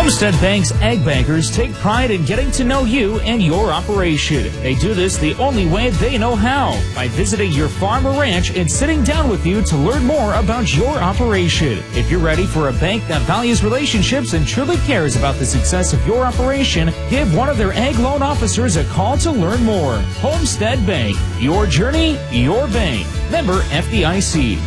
Homestead Bank's Egg Bankers take pride in getting to know you and your operation. They do this the only way they know how, by visiting your farm or ranch and sitting down with you to learn more about your operation. If you're ready for a bank that values relationships and truly cares about the success of your operation, give one of their egg loan officers a call to learn more. Homestead Bank, your journey, your bank. Member FDIC.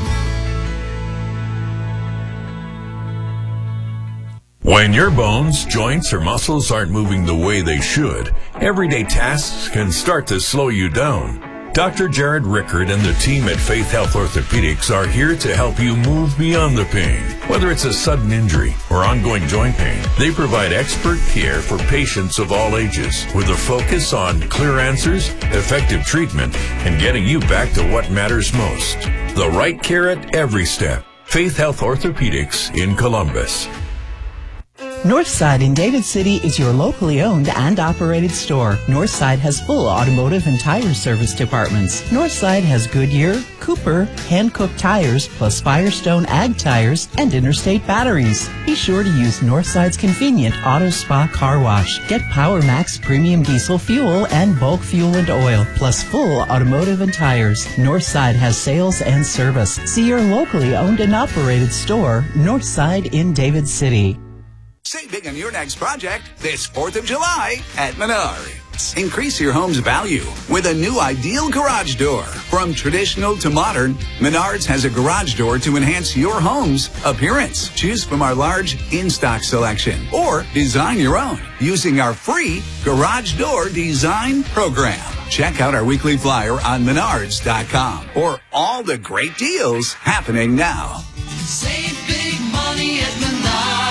When your bones, joints, or muscles aren't moving the way they should, everyday tasks can start to slow you down. Dr. Jared Rickard and the team at Faith Health Orthopedics are here to help you move beyond the pain. Whether it's a sudden injury or ongoing joint pain, they provide expert care for patients of all ages with a focus on clear answers, effective treatment, and getting you back to what matters most. The right care at every step. Faith Health Orthopedics in Columbus. Northside in David City is your locally owned and operated store. Northside has full automotive and tire service departments. Northside has Goodyear, Cooper, hand-cooked tires, plus Firestone Ag tires and Interstate batteries. Be sure to use Northside's convenient Auto Spa car wash. Get Power Max premium diesel fuel and bulk fuel and oil, plus full automotive and tires. Northside has sales and service. See your locally owned and operated store, Northside in David City. Save big on your next project this 4th of July at Menards. Increase your home's value with a new ideal garage door. From traditional to modern, Menards has a garage door to enhance your home's appearance. Choose from our large in-stock selection or design your own using our free Garage Door Design Program. Check out our weekly flyer on Menards.com for all the great deals happening now. Save big money at Menards.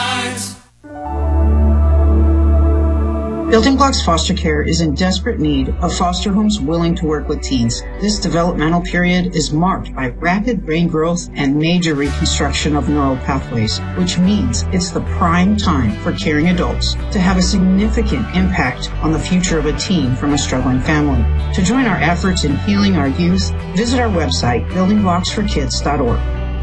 Building Blocks Foster Care is in desperate need of foster homes willing to work with teens. This developmental period is marked by rapid brain growth and major reconstruction of neural pathways, which means it's the prime time for caring adults to have a significant impact on the future of a teen from a struggling family. To join our efforts in healing our youth, visit our website, buildingblocksforkids.org.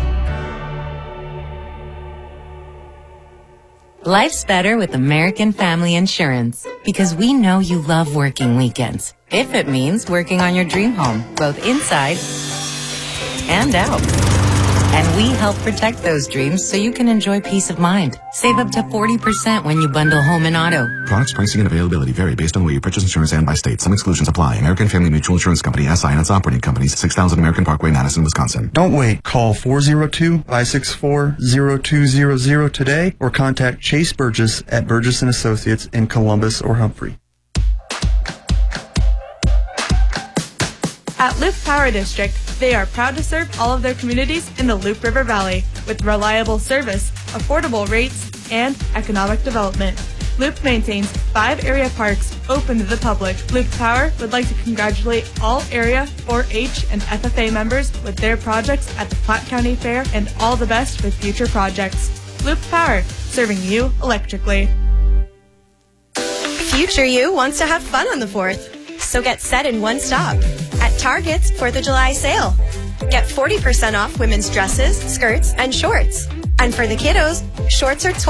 Life's better with American Family Insurance because we know you love working weekends. If it means working on your dream home, both inside and out. And we help protect those dreams so you can enjoy peace of mind. Save up to 40% when you bundle home and auto. Products, pricing, and availability vary based on where you purchase insurance and by state. Some exclusions apply. American Family Mutual Insurance Company, SI and its operating companies, 6000 American Parkway, Madison, Wisconsin. Don't wait. Call 402-564-0200 today or contact Chase Burgess at Burgess & Associates in Columbus or Humphrey. At Loop Power District, they are proud to serve all of their communities in the Loop River Valley with reliable service, affordable rates, and economic development. Loop maintains 5 area parks open to the public. Loop Power would like to congratulate all area 4-H and FFA members with their projects at the Platte County Fair and all the best with future projects. Loop Power, serving you electrically. Future you wants to have fun on the 4th. So get set in one stop at Target's 4th of July sale. Get 40% off women's dresses, skirts, and shorts. And for the kiddos, shorts are